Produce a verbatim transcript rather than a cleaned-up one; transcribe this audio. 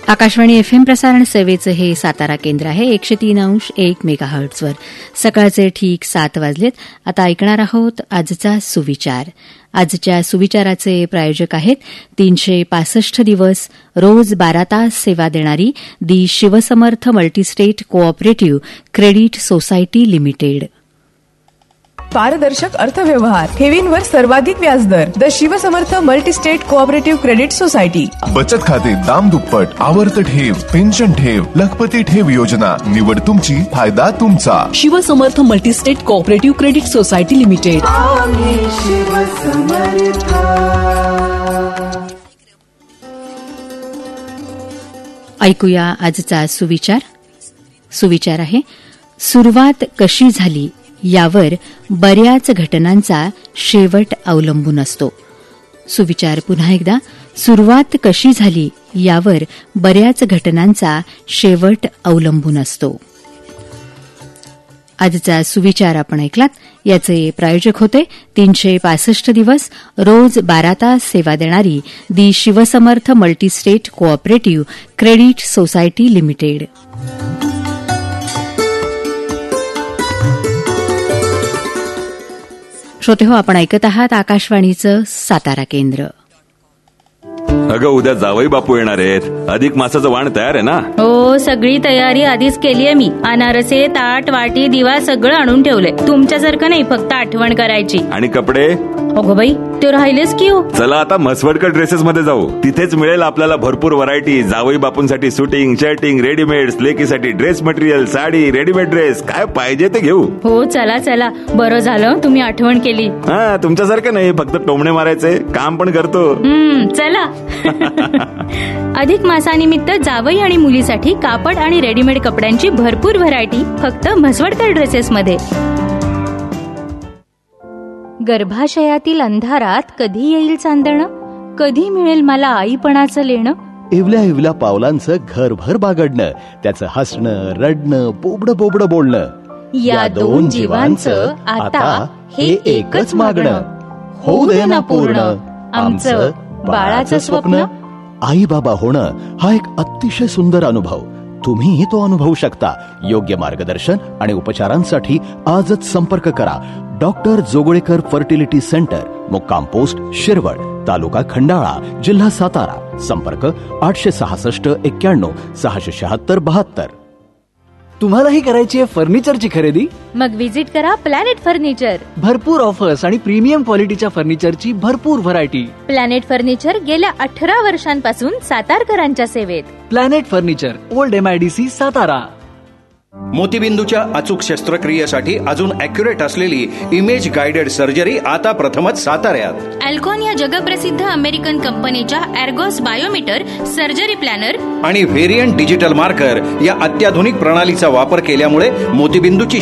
Akashvani F M प्रसारण सेवेचं हे सातारा केंद्र आहे. एकशे तीन अंश एक मेगाहर्ट्झवर सकाळचे ठीक सात वाजलेत. आता ऐकणार आहोत आजचा सुविचार. आजच्या सुविचाराचे प्रायोजक आहेत तीनशे पासष्ट दिवस रोज बारा तास सेवा देणारी दी Shivsamarth multi-state cooperative credit society limited. पारदर्शक अर्थव्यवहार, ठेवींवर सर्वाधिक व्याजदर. The Shivsamarth multi-state cooperative credit society. बचत खाते दाम दुप्पट, आवर्त ठेव, पेन्शन ठेव, लखपती ठेव योजना. निवड तुमची, फायदा तुमचा. Shivsamarth multi-state cooperative credit society limited. ऐकूया आजचा सुविचार. सुविचार आहे सुरुवात कशी झाली यावर बऱ्याच घटनांचा शेवट अवलंबून असतो. सुविचार पुन्हा एकदा. सुरुवात कशी झाली यावर बऱ्याच घटनांचा शेवट अवलंबून असतो. आजचा सुविचार आपण ऐकलात. याचे प्रायोजक होते तीनशे पासष्ट दिवस रोज बारा तास सेवा देणारी दी Shivsamarth multi-state cooperative credit society limited. श्रोते हो, आपण ऐकत आहात आकाशवाणीचं सातारा केंद्र. अगं उद्या जावई बापू येणार आहेत. अधिक मासाचं वाण तयार आहे ना? हो, सगळी तयारी आधीच केली आहे मी. अनारसे, ताट, वाटी, दिवा सगळं आणून ठेवलंय. तुमच्यासारखं नाही, फक्त आठवण करायची. आणि कपडे? अगो बाई, ते राहिलेच की हो. चला आता म्हसवडकर ड्रेसेस मध्ये जाऊ. तिथेच मिळेल आपल्याला भरपूर व्हरायटी. जावई बापूंसाठी suiting, shirting, readymade, लेकीसाठी dress material, sari, readymade dress, काय पाहिजे ते घेऊ. हो, चला चला, बरं झालं तुम्ही आठवण केली. हा, तुमच्यासारखं नाही, फक्त टोमणे मारायचे, काम पण करतो. हम्म, चला. अधिक मासानिमित्त जावई आणि मुलीसाठी कापड आणि रेडीमेड कपड्यांची भरपूर व्हरायटी फक्त म्हसवडकर ड्रेसेस मध्ये. गर्भाशयातील अंधारात कधी येईल चांदणं, कधी मिळेल मला आईपणाचं लेणं. इवल्या इवल्या पावलांचं घरभर बागडणं, त्याचं हसणं, रडणं, बोबडं बोबडं बोलणं. या दोन जीवांचं आता हे एकच मागणं. होऊ दे ना पूर्ण आमचं बाळाचं स्वप्न. आई बाबा होणं हा एक अतिशय सुंदर अनुभव. तुम्ही तो अनुभवू शकता. योग्य मार्गदर्शन आणि उपचारांसाठी आजच संपर्क करा. डॉक्टर जोगळेकर फर्टिलिटी सेंटर, मुक्काम पोस्ट शिरवळ, तालुका खंडाळा, जिल्हा सातारा. संपर्क आठशे सहासष्ट एक्क्याण्णव सहाशे शहात्तर बहात्तर. तुम्हालाही करायची आहे फर्निचरची खरेदी? मग विजिट करा प्लॅनेट फर्निचर. भरपूर ऑफर्स आणि प्रीमियम क्वालिटीच्या फर्निचरची भरपूर व्हरायटी. प्लॅनेट फर्निचर गेल्या अठरा वर्षांपासून सातारकरांच्या सेवेत. Planet furniture, old MIDC, Satara. मोतीबिंदूच्या अचूक शस्त्रक्रियेसाठी अजून अॅक्युरेट असलेली इमेज गाइडेड सर्जरी आता प्रथमच साताऱ्यात. अल्कॉन या जगप्रसिद्ध अमेरिकन कंपनीच्या एर्गोस बायोमीटर सर्जरी प्लॅनर आणि व्हेरियंट डिजिटल मार्कर या अत्याधुनिक प्रणालीचा वापर केल्यामुळे मोतीबिंदूची